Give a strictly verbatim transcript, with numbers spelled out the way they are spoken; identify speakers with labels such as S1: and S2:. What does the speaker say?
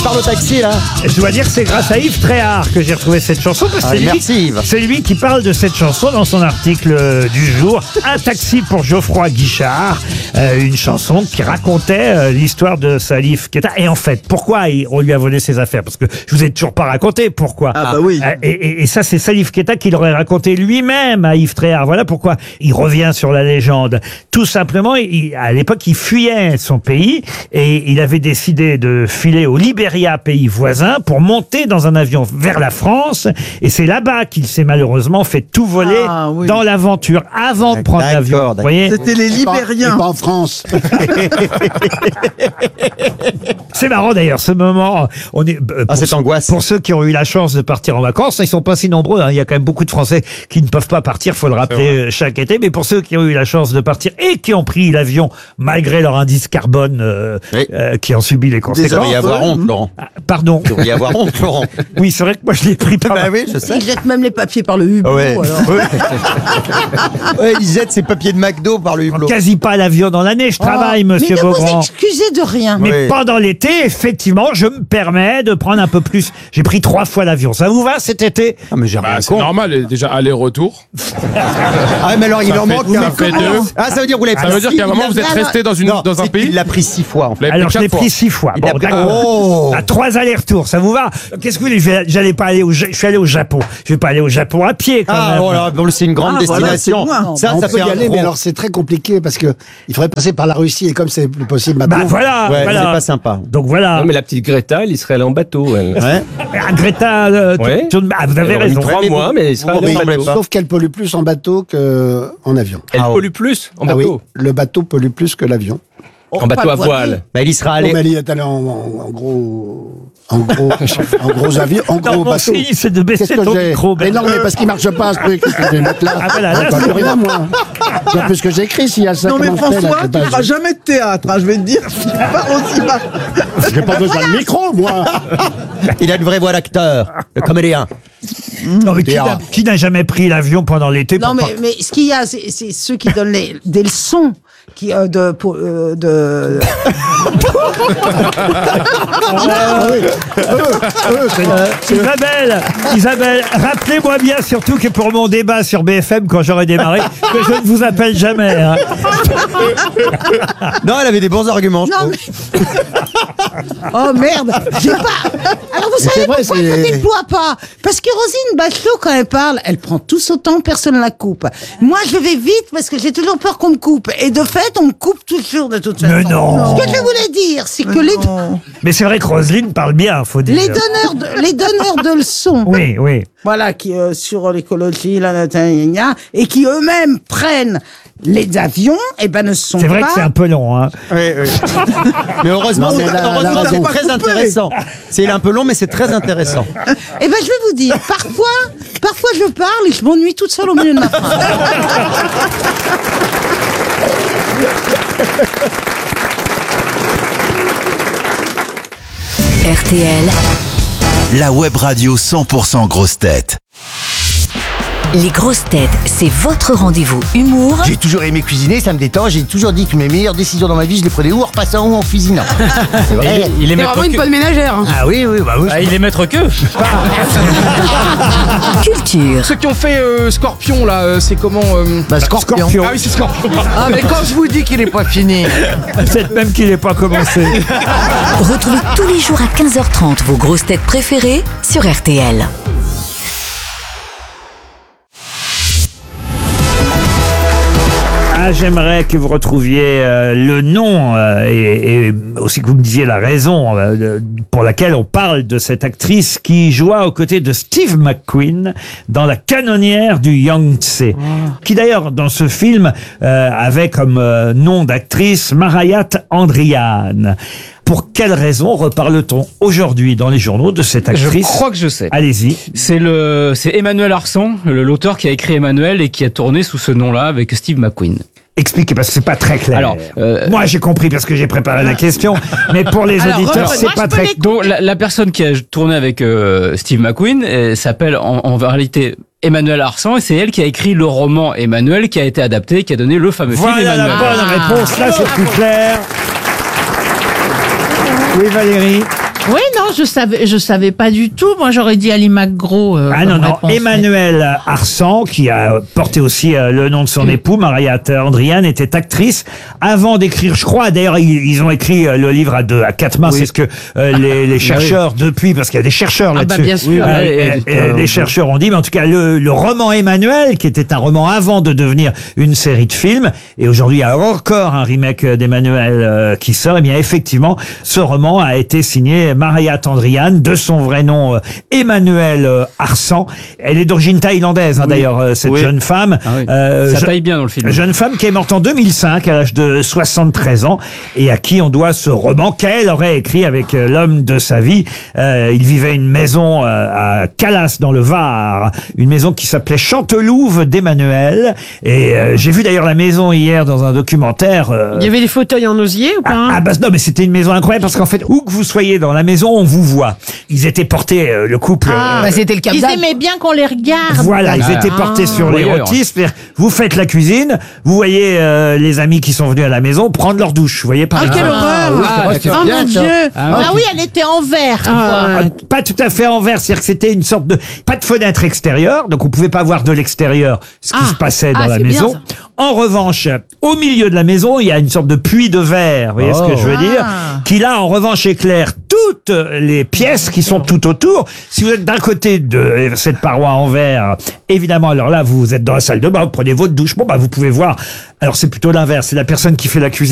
S1: parle au taxi, là.
S2: Je dois dire que c'est grâce à Yves Tréhard que j'ai retrouvé cette chanson. Parce que
S1: Ah,
S2: c'est,
S1: merci,
S2: lui,
S1: Yves.
S2: c'est lui qui parle de cette chanson dans son article euh, du jour. Un taxi pour Geoffroy Guichard. Euh, une chanson qui racontait euh, l'histoire de Salif Keita. Et en fait, pourquoi il- on lui a volé ses affaires? Parce que je vous ai toujours pas raconté pourquoi.
S3: Ah bah oui.
S2: Euh, Et, et- et ça, c'est Salif Keita qui l'aurait raconté lui-même à Yves Tréhard. Voilà pourquoi il revient sur la légende. Tout simplement, il- à l'époque, il fuyait son pays et il avait décidé de filer au Libéria, pays voisin, pour monter dans un avion vers la France. Et c'est là-bas qu'il s'est malheureusement fait tout voler
S3: Ah, oui.
S2: dans l'aventure avant de prendre
S1: D'accord,
S2: l'avion. Vous
S1: d'accord.
S2: voyez,
S3: C'était les
S4: Et pas-
S3: Libériens.
S4: et pas en France.
S2: c'est marrant d'ailleurs ce moment. On est euh,
S1: Ah,
S2: pour
S1: cette
S2: ceux-
S1: angoisse.
S2: Pour ceux qui ont eu la chance de partir en vacances, ils sont pas si nombreux. Hein. Il y a quand même beaucoup de Français qui ne peuvent pas partir, faut le rappeler euh, chaque été. Mais pour ceux qui ont eu la chance de partir et qui ont pris l'avion malgré leur indice carbone, euh,
S1: Oui.
S2: euh, qui ont subi les
S1: Vous
S2: conséquences.
S1: devriez avoir honte, Laurent.
S2: Ah, pardon.
S1: Vous devriez avoir honte, Laurent.
S2: Oui, c'est vrai que moi je l'ai pris par
S1: Bah oui, je sais.
S3: Ils jettent même les papiers par le hublot.
S1: Ouais.
S3: alors.
S1: Ouais, ils jettent ses papiers de McDo par le hublot.
S2: quasi pas l'avion dans l'année. Je travaille, monsieur
S3: Mais ne vous
S2: Beaugrand.
S3: excusez de rien.
S2: Mais
S1: Oui.
S2: pendant l'été, effectivement, je me permets de prendre un peu plus. J'ai pris trois fois l'avion. Ça vous va cet été?
S1: Ah, mais j'ai
S5: Bah,
S1: rien
S5: c'est
S1: compris.
S5: normal, et déjà aller-retour.
S1: Ah, mais alors il
S5: Ça
S1: en
S5: fait-
S1: manque
S5: ça
S1: un.
S5: fait deux.
S1: Ah, ça veut dire que vous l'avez
S5: Ça
S1: pris
S5: veut dire
S1: six-
S5: qu'à un moment, vous êtes
S3: Alors,
S5: resté dans, une,
S1: Non,
S5: dans un
S1: c'est
S5: pays.
S1: qu'il l'a pris six fois. En fait.
S5: Vous l'avez
S2: Alors,
S5: pris
S2: je l'ai
S5: quatre
S2: pris
S5: fois.
S2: six fois.
S1: Il
S2: Bon,
S1: a pris-
S2: d'accord.
S1: Oh.
S2: À trois allers-retours, ça vous va? Qu'est-ce que vous voulez? Je vais- J'allais pas aller au, Ja- je suis allé au Japon. Je vais pas aller au Japon à pied, quand
S1: Ah,
S2: même.
S1: oh là, bon, c'est une grande
S3: Ah, voilà,
S1: destination.
S3: c'est loin.
S1: ça,
S4: on
S1: ça
S4: peut
S1: fait
S4: y
S1: un
S4: aller,
S1: gros-
S4: mais alors c'est très compliqué parce que il faudrait passer par la Russie et comme c'est plus possible
S2: Bah
S4: maintenant.
S2: voilà,
S1: Ouais,
S2: voilà.
S1: c'est pas sympa.
S2: Donc voilà.
S6: Non, mais la petite Greta, elle y serait allée en bateau. Elle.
S1: Ouais.
S2: Ah, Greta, euh,
S6: Ouais.
S2: tout- ah, vous avez
S6: Elle aurait mis
S2: raison.
S6: trois
S1: Ouais, mais
S6: mois,
S1: vous-
S6: mais elle serait
S1: vous
S6: allée en
S1: ressemblez
S6: bateau.
S1: pas.
S4: Sauf qu'elle pollue plus en bateau qu'en avion.
S6: Elle
S1: Ah,
S6: pollue plus en
S4: Ah oui,
S6: bateau.
S4: le bateau pollue plus que l'avion.
S6: En bateau à voile.
S1: Bah, il y sera
S4: Non,
S1: allé.
S4: mais elle y est allée en, en- en gros, en gros, en gros avion, en
S2: Non,
S4: gros
S2: mon
S4: bateau.
S2: signe, c'est de baisser
S4: Qu'est-ce que
S2: ton
S4: j'ai
S2: micro.
S4: Mais non,
S2: Bernard.
S4: mais parce qu'il marche pas ce truc. Qu'est-ce que je vais mettre là
S2: Ah, voilà, là,
S4: J'en
S2: c'est-
S4: peux rien, moi. En plus que j'écris, s'il y a ça.
S3: Non mais
S4: comment je fais, là,
S3: François,
S4: c'est
S3: tu
S4: pas-
S3: feras jamais de théâtre, hein, je vais te dire. Tu parles aussi mal.
S4: J'ai pas besoin de micro, moi.
S1: Il a une vraie voix d'acteur, de comédien.
S2: Non, mais qui n'a- qui n'a jamais pris l'avion pendant l'été?
S3: Non
S2: pour
S3: mais,
S2: par-
S3: mais ce qu'il y a, c'est c'est ceux qui donnent les, des leçons. Qui, euh, de, pour, euh, de...
S4: Ah oui. Eux, eux, c'est-
S2: Isabelle, Isabelle, rappelez-moi bien surtout que pour mon débat sur B F M quand j'aurai démarré, que je ne vous appelle jamais. Hein.
S1: Non, elle avait des bons arguments. je
S3: Non
S1: trouve.
S3: mais... Oh merde, j'ai pas... Alors vous
S4: c'est
S3: savez
S4: vrai,
S3: pourquoi
S4: c'est-
S3: je ne déploie pas? Parce que Rosine Bachelot, quand elle parle, elle prend tout son temps, personne ne la coupe. Moi, je vais vite parce que j'ai toujours peur qu'on me coupe. Et de fait, on me coupe toujours de toute façon.
S2: Mais non.
S3: Ce que je voulais dire, c'est que les,
S2: Mais c'est vrai que Roselyne parle bien, faut dire.
S3: les donneurs de, les donneurs de leçons,
S2: Oui, oui.
S3: voilà, qui euh, sur l'écologie, la la- la- la- la- et qui eux-mêmes prennent les avions, et ben ne sont
S2: C'est vrai
S3: pas.
S2: que c'est un peu long. Hein.
S1: Oui, oui. Mais heureusement,
S4: Non, mais
S1: c'est
S4: la- la
S1: heureusement,
S4: raison.
S1: c'est très intéressant. C'est un peu long, mais c'est très intéressant.
S3: Eh ben je vais vous dire, parfois, parfois je parle et je m'ennuie toute seule au milieu de ma phrase.
S7: R T L,
S8: La web radio cent pour cent grosses têtes.
S7: les grosses têtes, c'est votre rendez-vous humour
S9: J'ai toujours aimé cuisiner, ça me détend. J'ai toujours dit que mes meilleures décisions dans ma vie, je les prenais ou en repassant ou en cuisinant. C'est vrai.
S6: Il est
S10: C'est
S6: maître
S10: vraiment une
S6: que.
S10: bonne ménagère. hein.
S9: Ah oui, oui, bah oui.
S6: Ah, il est maître que.
S7: culture.
S10: Ceux qui ont fait euh, Scorpion, là, euh, c'est comment euh...
S9: Bah, Scorpion.
S2: Scorpion.
S10: Ah oui, c'est Scorpion.
S9: Ah, mais quand je vous dis qu'il est pas fini.
S2: Peut-être même qu'il n'est pas commencé.
S7: Retrouvez tous les jours à quinze heures trente vos grosses têtes préférées sur R T L.
S2: Ah, j'aimerais que vous retrouviez euh, le nom euh, et, et aussi que vous me disiez la raison euh, de- pour laquelle on parle de cette actrice qui joua aux côtés de Steve McQueen dans La canonnière du Yangtze, qui d'ailleurs dans ce film euh, avait comme euh, nom d'actrice Marayat Andrian. Pour quelle raison reparle-t-on aujourd'hui dans les journaux de cette
S6: Je
S2: actrice?
S6: crois que je sais.
S2: Allez-y.
S6: C'est le, c'est Emmanuel Arsan, le- l'auteur qui a écrit Emmanuel et qui a tourné sous ce nom-là avec Steve McQueen.
S2: Expliquez parce que c'est pas très clair.
S6: Alors, euh,
S2: moi j'ai compris parce que j'ai préparé la question, mais pour les
S3: Alors,
S2: auditeurs
S3: reprenez.
S2: c'est
S3: Moi,
S2: pas
S3: je peux
S2: très.
S3: les-
S6: Donc la, la personne qui a tourné avec euh, Steve McQueen euh, s'appelle en, en réalité Emmanuel Arsan et c'est elle qui a écrit le roman Emmanuel qui a été adapté, qui a donné le fameux film
S2: Voilà la
S6: Emmanuel.
S2: bonne réponse. Là c'est plus clair. Oui Valérie.
S3: Oui, non,
S5: je savais, je savais pas du tout. Moi, j'aurais dit Ali McGraw. euh,
S2: Ah non,
S5: comme
S2: non,
S5: réponse,
S2: Emmanuelle Arsan, qui a porté aussi euh, le nom de son époux, Maria Andrian, était actrice avant d'écrire, je crois, d'ailleurs, ils, ils ont écrit euh, le livre à deux, à quatre mains,
S10: Oui.
S2: c'est ce que euh, les, les chercheurs, depuis, parce qu'il y a des chercheurs
S5: Ah bah,
S2: là-dessus,
S5: bien sûr.
S10: Oui,
S2: euh,
S10: ouais,
S2: euh,
S10: et-
S2: euh,
S10: euh,
S2: les chercheurs ont dit, mais en tout cas, le, le roman Emmanuel, qui était un roman avant de devenir une série de films, et aujourd'hui, il y a encore un remake d'Emmanuel euh, qui sort, et bien, effectivement, ce roman a été signé Maria Andrian, de son vrai nom, euh, Emmanuel euh, Arsan. Elle est d'origine thaïlandaise, hein, d'ailleurs, euh, cette
S10: Oui.
S2: jeune femme.
S6: Ah oui.
S2: Euh,
S6: Ça
S2: je-
S6: taille bien dans le film.
S2: Jeune femme qui est morte en deux mille cinq à l'âge de soixante-treize ans et à qui on doit ce roman qu'elle aurait écrit avec euh, l'homme de sa vie. Euh, il vivait une maison euh, à Calas dans le Var, une maison qui s'appelait Chantelouve d'Emmanuel. Et euh, j'ai vu d'ailleurs la maison hier dans un documentaire. euh,
S10: Il y avait des fauteuils en osier ou pas
S2: ah, ah, bah non, mais c'était une maison incroyable parce qu'en fait, où que vous soyez dans la maison, on vous voit. Ils étaient portés, euh, le couple.
S5: Ah,
S2: euh,
S9: Bah, c'était le cap
S5: Ils
S9: d'âne.
S5: aimaient bien qu'on les regarde.
S2: Voilà, ils
S6: Ah.
S2: étaient portés sur
S6: Voyeur.
S2: l'érotisme. C'est-à-dire, vous faites la cuisine, vous voyez euh, les amis qui sont venus à la maison prendre leur douche. Vous voyez par
S5: Ah,
S2: exemple.
S5: quelle horreur.
S9: oui,
S6: Ah,
S9: c'est vrai,
S5: Oh
S9: c'est bien,
S5: mon
S9: ça.
S5: Dieu.
S6: Ah,
S5: Ah oui, elle était en verre.
S10: Ah,
S2: Ah, pas tout à fait en verre, c'est-à-dire que c'était une sorte de pas de fenêtre extérieure, donc on pouvait pas voir de l'extérieur ce qui
S5: Ah.
S2: se passait dans
S5: Ah,
S2: la
S5: c'est bien,
S2: maison.
S5: ça.
S2: En revanche, au milieu de la maison, il y a une sorte de puits de verre, vous voyez ce que je veux
S5: Oh.
S2: dire,
S5: Ah.
S2: qui là en revanche éclaire toutes les pièces qui sont tout autour. Si vous êtes d'un côté de cette paroi en verre, évidemment, alors là vous êtes dans la salle de bain, vous prenez votre douche, bon bah vous pouvez voir. Alors c'est plutôt l'inverse, c'est la personne qui fait la cuisine